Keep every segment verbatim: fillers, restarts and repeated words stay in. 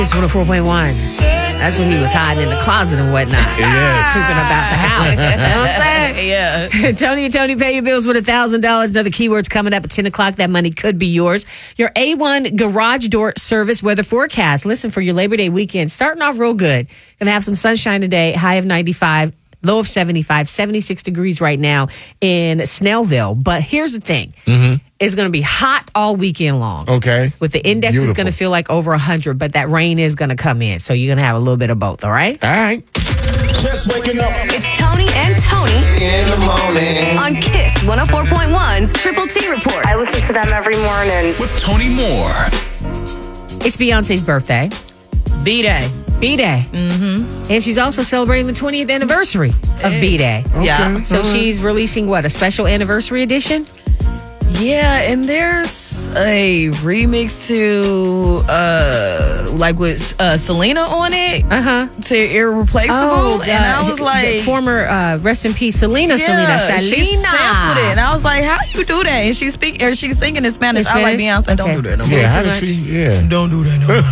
It's one oh four point one. That's when he was hiding in the closet and whatnot. Yes. Creeping about the house. You know what I'm saying? Yeah. Tony and Tony, pay your bills with one thousand dollars. Another keywords coming up at ten o'clock. That money could be yours. Your A one garage door service weather forecast. Listen, for your Labor Day weekend, starting off real good. Going to have some sunshine today, high of ninety-five. Low of seventy-five, seventy-six degrees right now in Snellville. But here's the thing. Mm-hmm. It's going to be hot all weekend long. Okay. With the index, Beautiful. it's going to feel like over one hundred, but that rain is going to come in. So you're going to have a little bit of both, all right? All right. Just waking up. It's Tony and Tony In the morning. on Kiss one oh four point one's Triple T Report. I listen to them every morning. With Tony Moore. It's Beyonce's birthday. B-Day. B-Day. Mm-hmm. And she's also celebrating the twentieth anniversary of B-Day. Yeah. So she's releasing, what, a special anniversary edition? Yeah, and there's a remix to, uh, like with uh, Selena on it. Uh-huh. To Irreplaceable. and I was the like... former, uh, rest in peace, Selena, Yeah, Selena, she Selena. sampled it, and I was like, "How you do that?" And she's speaking, or she's singing in Spanish. In I was like, Spanish? Beyonce, don't Okay. do that no more. Yeah, how too does much. she? Yeah. Don't do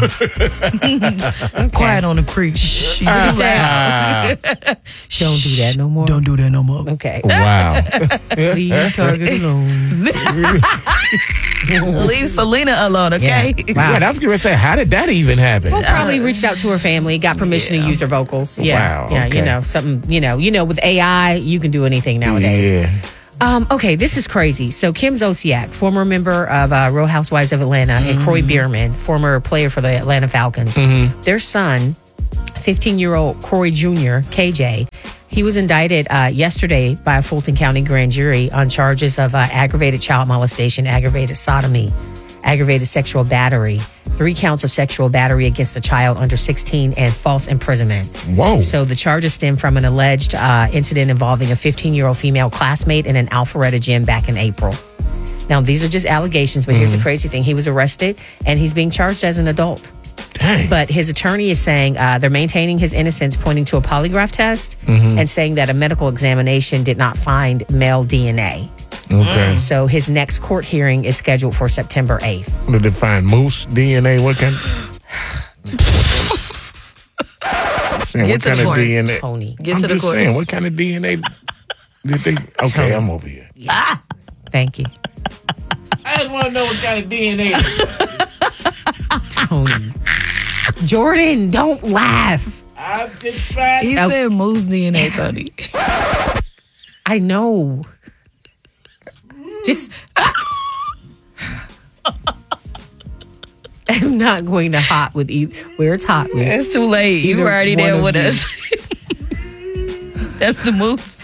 that no more. Quiet on the creek. Shh. What'd you say? Ah, Don't do that no more. Don't do that no more. Okay. wow. Leave Target alone. Leave Selena alone, okay? Yeah. Wow. Yeah, I was going to say, how did that even happen? Well, probably reached out to her family, got permission Yeah. to use her vocals. Yeah, Wow, yeah, okay. you know, something, you know, you know, with A I, you can do anything nowadays. Yeah. Um, okay, this is crazy. So Kim Zolciak, former member of uh, Real Housewives of Atlanta, and Croy Bierman, former player for the Atlanta Falcons, their son, fifteen-year-old Croy Junior, K J, he was indicted uh, yesterday by a Fulton County grand jury on charges of uh, aggravated child molestation, aggravated sodomy, aggravated sexual battery, three counts of sexual battery against a child under sixteen, and false imprisonment. Whoa. So the charges stem from an alleged uh, incident involving a fifteen-year-old female classmate in an Alpharetta gym back in April. Now, these are just allegations, but here's the crazy thing. He was arrested, and he's being charged as an adult. Dang. But his attorney is saying uh, they're maintaining his innocence, pointing to a polygraph test and saying that a medical examination did not find male D N A. Okay. So his next court hearing is scheduled for September eighth. What did they find? Moose D N A? What kind? saying, Get what to kind of court, D N A? Tony. Get I'm to the just court. saying, what kind of D N A did they? Okay, I'm over here. Thank you, I just want to know what kind of D N A. Tony. Jordan, don't laugh. I'm just trying. He Oh. said Moose D N A, Tony. I know. Just. I'm not going to hot with either. Where it's hot with. It's too late. You Either were already one there of with you. us. That's the Moose.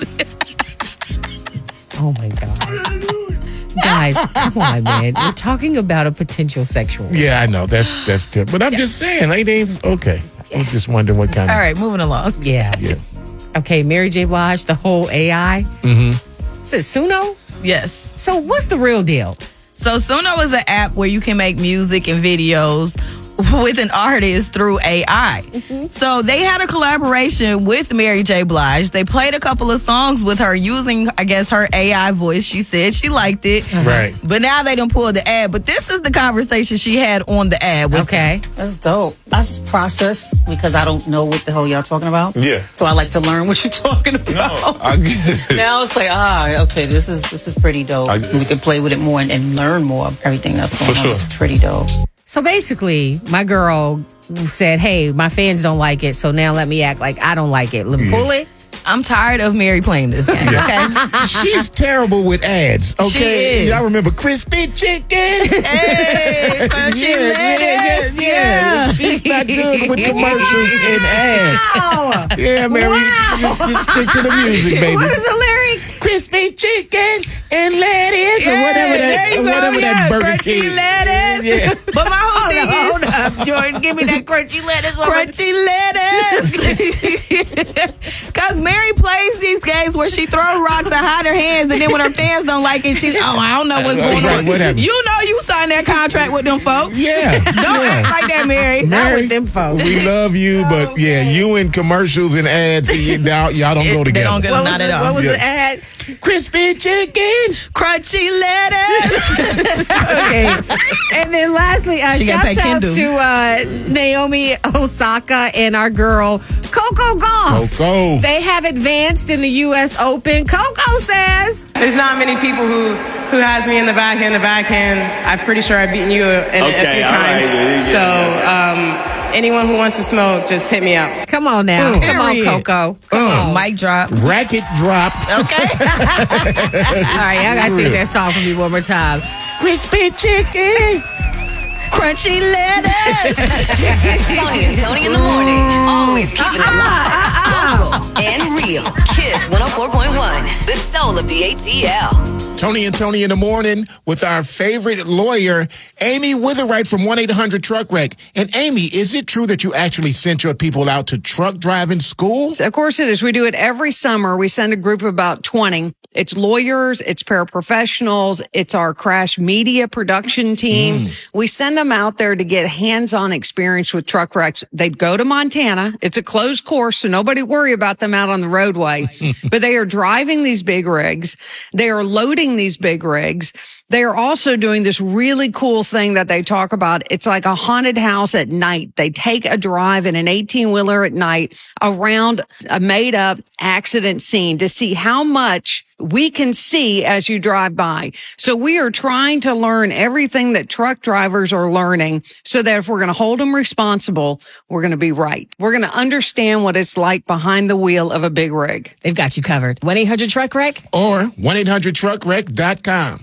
Oh my God. Guys, come on, man. We're talking about a potential sexual. Yeah, I know. That's that's good. But I'm just saying, like, they ain't okay. I'm just wondering what kind All of. right, moving along. Yeah. Yeah. Okay, Mary J. Blige, the whole A I. Mm-hmm. Is it Suno? Yes. So what's the real deal? So Suno is an app where you can make music and videos with an artist through A I. Mm-hmm. So they had a collaboration with Mary J. Blige. They played a couple of songs with her using, I guess, her A I voice. She said she liked it. Right. But now they done pulled the ad. But this is the conversation she had on the ad. With Okay. That's dope. I just process because I don't know what the hell y'all talking about. Yeah. So I like to learn what you're talking about. No, I get it. Now it's like, ah, okay, this is this is pretty dope. I- we can play with it more and, and learn more of everything that's going For on. sure. It's pretty dope. So basically, my girl said, hey, my fans don't like it, so now let me act like I don't like it. Let me pull it. I'm tired of Mary playing this game. Okay. She's terrible with ads. Okay, She is. y'all remember crispy chicken? Hey, crunchy yeah, lettuce. yeah, yeah. She's not good with commercials and ads. Oh, Yeah, Mary, Wow. just, just stick to the music, baby. what is the lyric? Crispy chicken and lettuce, or whatever there that, you or go, whatever yeah, that Burger crunchy King. lettuce. Yeah. But my whole thing is Hold up, Jordan. Give me that crunchy lettuce. crunchy lettuce. Cause Mary plays these games where she throws rocks and hide her hands, and then when her fans don't like it, she's oh I don't know what's going Right, on. what happened? You know you signed that contract with them folks. Yeah. Don't yeah. act like that, Mary. Not Mary, with them folks. we love you, but yeah, you and commercials and ads, y- y'all, y'all don't go It- they together. don't go- What was, Not the, at all. what was Yeah. the ad? Crispy chicken. Crunchy lettuce. Okay. And then lastly, uh, She shout got Shouts out Kendall. to uh, Naomi Osaka and our girl Coco Gauff. Coco. They have advanced in the U S Open. Coco says, There's not many people who, who has me in the backhand. The backhand, I'm pretty sure I've beaten you a, a, Okay, a few all times. right. So um, anyone who wants to smoke, just hit me up. come on now. Oh. Come on, Period. Coco. Oh, Mic drop. racket dropped. Okay. All right, I got to sing that song for me one more time. Crispy chicken. Crunchy lettuce. Tony and Tony in the morning. Always keeping it live, local, and real. Kiss one oh four point one, the soul of the A T L. Tony and Tony in the morning with our favorite lawyer, Amy Witherite from one eight hundred truck wreck. And Amy, is it true that you actually sent your people out to truck driving school? Of course it is. We do it every summer. We send a group of about twenty. It's lawyers, it's paraprofessionals, it's our crash media production team. Mm. We send them out there to get hands-on experience with truck wrecks. They'd go to Montana. It's a closed course, so nobody worry about them out on the roadway. But they are driving these big rigs. They are loading these big rigs. They are also doing this really cool thing that they talk about. It's like a haunted house at night. They take a drive in an eighteen-wheeler at night around a made-up accident scene to see how much we can see as you drive by. So we are trying to learn everything that truck drivers are learning so that if we're going to hold them responsible, we're going to be right. We're going to understand what it's like behind the wheel of a big rig. They've got you covered. one eight hundred truck wreck Or one eight hundred truck wreck dot com.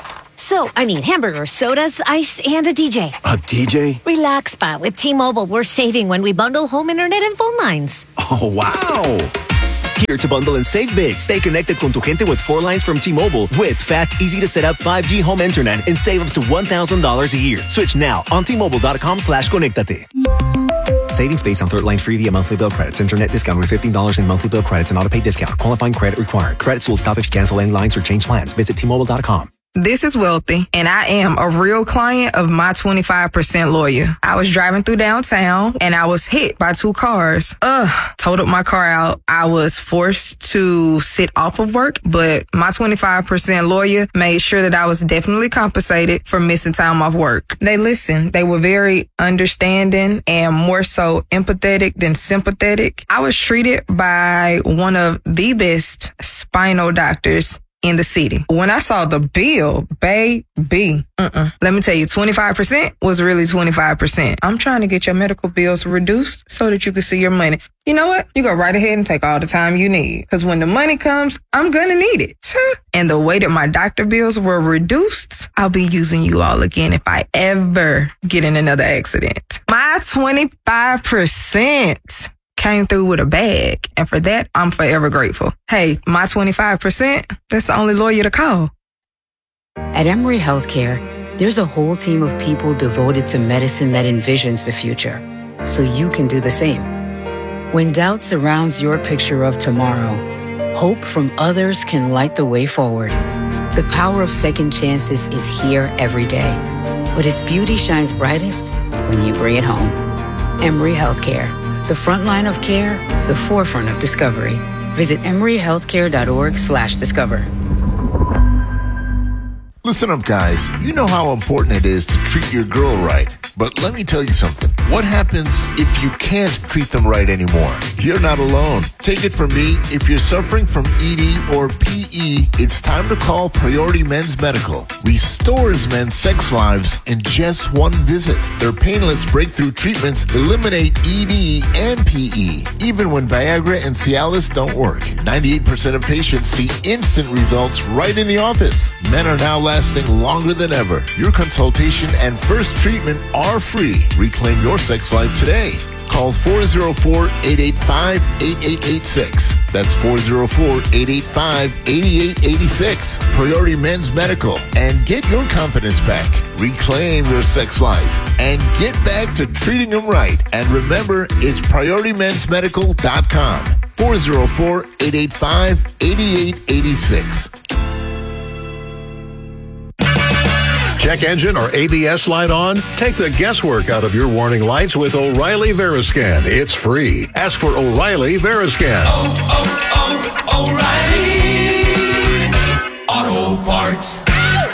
So, I mean, hamburgers, sodas, ice, and a D J. A D J? Relax, pa. With T-Mobile, we're saving when we bundle home internet and phone lines. Oh, wow. Here to bundle and save big. Stay connected con tu gente with four lines from T-Mobile with fast, easy to set up five G home internet and save up to one thousand dollars a year. Switch now on T-Mobile.com slash conectate. Savings based on third line free via monthly bill credits. Internet discount with fifteen dollars in monthly bill credits and auto pay discount. Qualifying credit required. Credits will stop if you cancel any lines or change plans. Visit T Mobile dot com. This is Wealthy, and I am a real client of my twenty-five percent lawyer. I was driving through downtown, and I was hit by two cars. Ugh, totaled my car out. I was forced to sit off of work, but my twenty-five percent lawyer made sure that I was definitely compensated for missing time off work. They listened. They were very understanding and more so empathetic than sympathetic. I was treated by one of the best spinal doctors in the city. When I saw the bill, baby, uh-uh. Let me tell you, twenty-five percent was really twenty-five percent. I'm trying to get your medical bills reduced so that you can see your money. You know what? You go right ahead and take all the time you need. Because when the money comes, I'm going to need it. And the way that my doctor bills were reduced, I'll be using you all again if I ever get in another accident. My twenty-five percent came through with a bag, and for that, I'm forever grateful. Hey, my twenty-five percent, that's the only lawyer to call. At Emory Healthcare, there's a whole team of people devoted to medicine that envisions the future, so you can do the same. When doubt surrounds your picture of tomorrow, hope from others can light the way forward. The power of second chances is here every day, but its beauty shines brightest when you bring it home. Emory Healthcare. The front line of care, the forefront of discovery. Visit emory healthcare dot org slash discover. Listen up, guys. You know how important it is to treat your girl right. But let me tell you something. What happens if you can't treat them right anymore? You're not alone. Take it from me. If you're suffering from E D or P E, it's time to call Priority Men's Medical. Restores men's sex lives in just one visit. Their painless breakthrough treatments eliminate E D and P E, even when Viagra and Cialis don't work. ninety-eight percent of patients see instant results right in the office. Men are now lasting longer than ever. Your consultation and first treatment are free. Reclaim your sex life today. Call four oh four, eight eight five, eight eight eight six. That's four oh four, eight eight five, eight eight eight six. Priority Men's Medical. And get your confidence back. Reclaim your sex life. And get back to treating them right. And remember, it's priority men's medical dot com. four oh four, eight eight five, eight eight eight six. Check engine or A B S light on? Take the guesswork out of your warning lights with O'Reilly Veriscan. It's free. Ask for O'Reilly Veriscan. Oh, oh, oh, O'Reilly Auto Parts.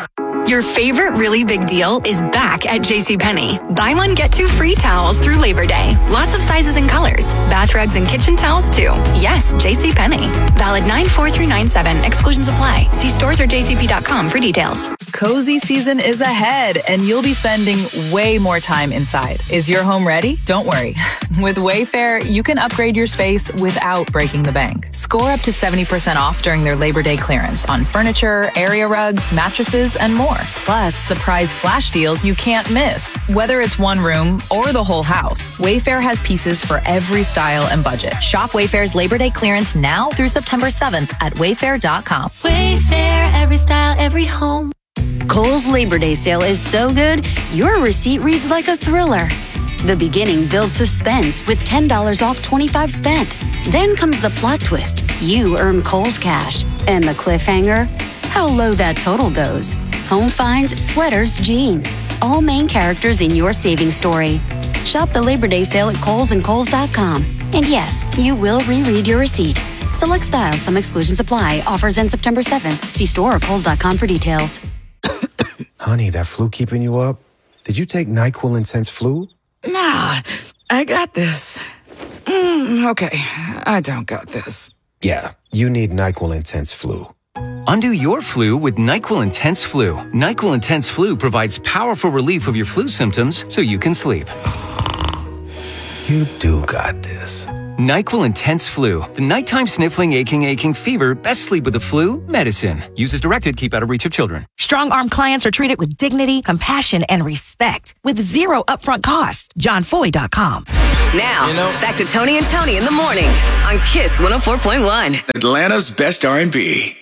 Your favorite really big deal is back at JCPenney. Buy one, get two free towels through Labor Day. Lots of sizes and colors. Bath rugs and kitchen towels, too. Yes, JCPenney. Valid nine four through nine seven. Exclusions apply. See stores or j c p dot com for details. Cozy season is ahead, and you'll be spending way more time inside. Is your home ready? Don't worry. With Wayfair, you can upgrade your space without breaking the bank. Score up to seventy percent off during their Labor Day clearance on furniture, area rugs, mattresses, and more. Plus, surprise flash deals you can't miss. Whether it's one room or the whole house, Wayfair has pieces for every style and budget. Shop Wayfair's Labor Day clearance now through September seventh at wayfair dot com. Wayfair, every style, every home. Kohl's Labor Day sale is so good, your receipt reads like a thriller. The beginning builds suspense with ten dollars off twenty-five spent. Then comes the plot twist. You earn Kohl's cash. And the cliffhanger? How low that total goes. Home finds, sweaters, jeans. All main characters in your savings story. Shop the Labor Day sale at Kohl's and Kohl's dot com. And yes, you will reread your receipt. Select styles, some exclusions apply. Offers end September seventh. See store or Kohl's dot com for details. Honey, that flu keeping you up? Did you take NyQuil Intense Flu? Nah, I got this. Mm, okay, I don't got this. Yeah, you need NyQuil Intense Flu. Undo your flu with NyQuil Intense Flu. NyQuil Intense Flu provides powerful relief of your flu symptoms so you can sleep. You do got this. NyQuil Intense Flu. The nighttime sniffling, aching, aching fever. Best sleep with the flu medicine. Use as directed. Keep out of reach of children. Strong-arm clients are treated with dignity, compassion, and respect with zero upfront cost. john foy dot com. Now, you know, back to Tony and Tony in the morning on Kiss one oh four point one. Atlanta's best R and B.